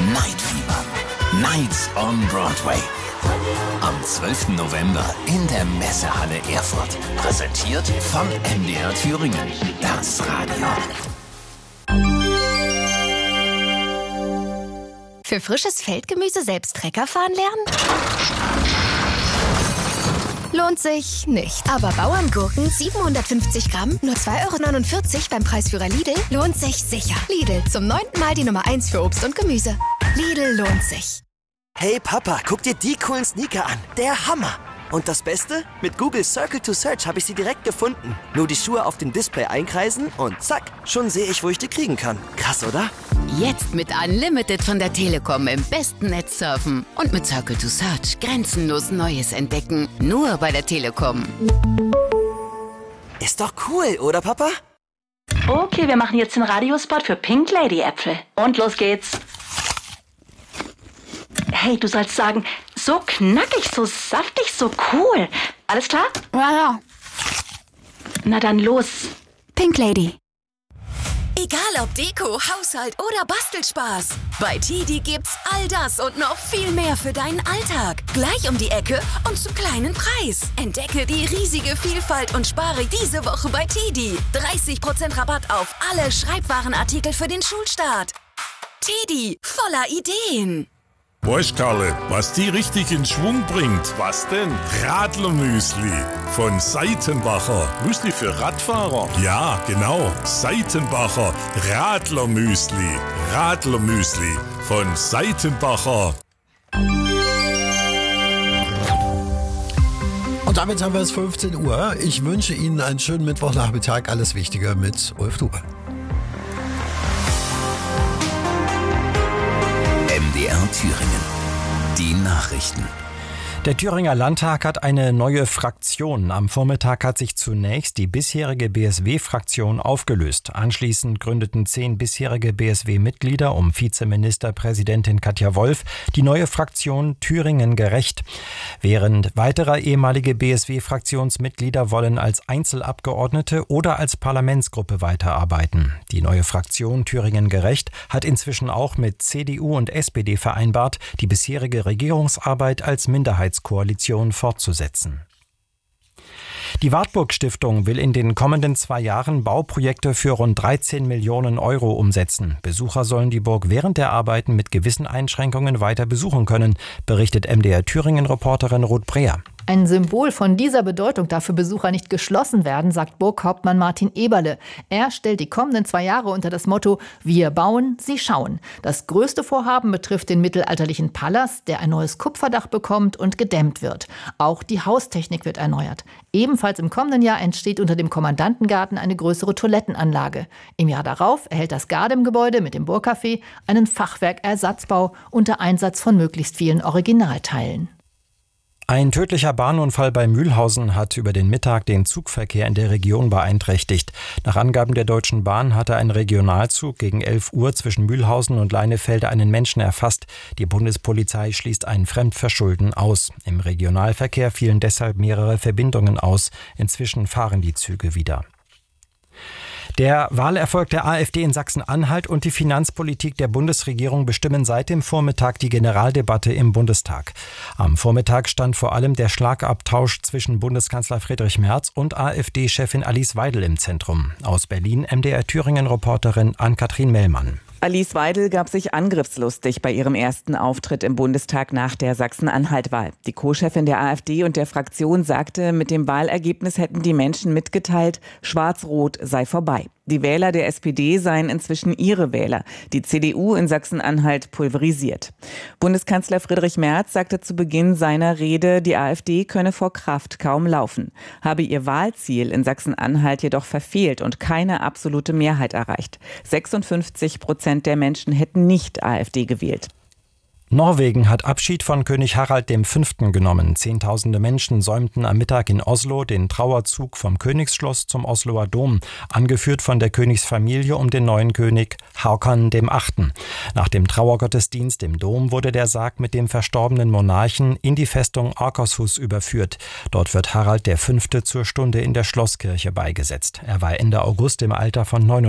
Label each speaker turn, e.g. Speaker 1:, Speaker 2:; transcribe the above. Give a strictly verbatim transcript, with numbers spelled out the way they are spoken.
Speaker 1: Night Fever. Nights on Broadway. Am zwölften November in der Messehalle Erfurt. Präsentiert von M D R Thüringen. Das Radio.
Speaker 2: Für frisches Feldgemüse selbst Trecker fahren lernen? Lohnt sich nicht. Aber Bauerngurken siebenhundertfünfzig Gramm, nur zwei Euro neunundvierzig beim Preisführer Lidl, lohnt sich sicher. Lidl, zum neunten Mal die Nummer eins für Obst und Gemüse. Lidl lohnt sich.
Speaker 3: Hey Papa, guck dir die coolen Sneaker an. Der Hammer. Und das Beste? Mit Google Circle to Search habe ich sie direkt gefunden. Nur die Schuhe auf dem Display einkreisen und zack, schon sehe ich, wo ich die kriegen kann. Krass, oder?
Speaker 4: Jetzt mit Unlimited von der Telekom im besten Netz surfen. Und mit Circle to Search grenzenlos Neues entdecken. Nur bei der Telekom.
Speaker 3: Ist doch cool, oder Papa?
Speaker 5: Okay, wir machen jetzt den Radiospot für Pink Lady Äpfel. Und los geht's. Hey, du sollst sagen, so knackig, so saftig, so cool. Alles klar?
Speaker 2: Ja, ja.
Speaker 5: Na dann los.
Speaker 2: Pink Lady.
Speaker 4: Egal ob Deko, Haushalt oder Bastelspaß. Bei Tidi gibt's all das und noch viel mehr für deinen Alltag. Gleich um die Ecke und zum kleinen Preis. Entdecke die riesige Vielfalt und spare diese Woche bei Tidi. dreißig Prozent Rabatt auf alle Schreibwarenartikel für den Schulstart. Tidi, voller Ideen.
Speaker 6: Weißt Karle, was die richtig in Schwung bringt? Was denn? Radlermüsli von Seitenbacher. Müsli für Radfahrer? Ja, genau. Seitenbacher Radlermüsli. Radlermüsli von Seitenbacher.
Speaker 7: Und damit haben wir es fünfzehn Uhr. Ich wünsche Ihnen einen schönen Mittwochnachmittag. Alles Wichtige mit Ulf Dube.
Speaker 1: M D R Thüringen. Die Nachrichten.
Speaker 8: Der Thüringer Landtag hat eine neue Fraktion. Am Vormittag hat sich zunächst die bisherige B S W-Fraktion aufgelöst. Anschließend gründeten zehn bisherige B S W-Mitglieder um Vizeministerpräsidentin Katja Wolf die neue Fraktion Thüringen gerecht. Während weiterer ehemalige B S W-Fraktionsmitglieder wollen als Einzelabgeordnete oder als Parlamentsgruppe weiterarbeiten. Die neue Fraktion Thüringen gerecht hat inzwischen auch mit C D U und S P D vereinbart, die bisherige Regierungsarbeit als Minderheitskoalition fortzusetzen. Die Wartburg-Stiftung will in den kommenden zwei Jahren Bauprojekte für rund dreizehn Millionen Euro umsetzen. Besucher sollen die Burg während der Arbeiten mit gewissen Einschränkungen weiter besuchen können, berichtet M D R Thüringen-Reporterin Ruth Breer.
Speaker 9: Ein Symbol von dieser Bedeutung darf für Besucher nicht geschlossen werden, sagt Burghauptmann Martin Eberle. Er stellt die kommenden zwei Jahre unter das Motto Wir bauen, Sie schauen. Das größte Vorhaben betrifft den mittelalterlichen Palast, der ein neues Kupferdach bekommt und gedämmt wird. Auch die Haustechnik wird erneuert. Ebenfalls im kommenden Jahr entsteht unter dem Kommandantengarten eine größere Toilettenanlage. Im Jahr darauf erhält das Gardem-Gebäude mit dem Burgcafé einen Fachwerkersatzbau unter Einsatz von möglichst vielen Originalteilen.
Speaker 8: Ein tödlicher Bahnunfall bei Mühlhausen hat über den Mittag den Zugverkehr in der Region beeinträchtigt. Nach Angaben der Deutschen Bahn hatte ein Regionalzug gegen elf Uhr zwischen Mühlhausen und Leinefelde einen Menschen erfasst. Die Bundespolizei schließt ein Fremdverschulden aus. Im Regionalverkehr fielen deshalb mehrere Verbindungen aus. Inzwischen fahren die Züge wieder. Der Wahlerfolg der AfD in Sachsen-Anhalt und die Finanzpolitik der Bundesregierung bestimmen seit dem Vormittag die Generaldebatte im Bundestag. Am Vormittag stand vor allem der Schlagabtausch zwischen Bundeskanzler Friedrich Merz und AfD-Chefin Alice Weidel im Zentrum. Aus Berlin M D R Thüringen-Reporterin Ann-Kathrin Mellmann.
Speaker 10: Alice Weidel gab sich angriffslustig bei ihrem ersten Auftritt im Bundestag nach der Sachsen-Anhalt-Wahl. Die Co-Chefin der AfD und der Fraktion sagte, mit dem Wahlergebnis hätten die Menschen mitgeteilt, Schwarz-Rot sei vorbei. Die Wähler der S P D seien inzwischen ihre Wähler, die C D U in Sachsen-Anhalt pulverisiert. Bundeskanzler Friedrich Merz sagte zu Beginn seiner Rede, die AfD könne vor Kraft kaum laufen, habe ihr Wahlziel in Sachsen-Anhalt jedoch verfehlt und keine absolute Mehrheit erreicht. sechsundfünfzig Prozent der Menschen hätten nicht AfD gewählt.
Speaker 8: Norwegen hat Abschied von König Harald der Fünfte genommen. Zehntausende Menschen säumten am Mittag in Oslo den Trauerzug vom Königsschloss zum Osloer Dom, angeführt von der Königsfamilie um den neuen König Håkon der Achte. Nach dem Trauergottesdienst im Dom wurde der Sarg mit dem verstorbenen Monarchen in die Festung Akershus überführt. Dort wird Harald der Fünfte zur Stunde in der Schlosskirche beigesetzt. Er war Ende August im Alter von neunundneunzig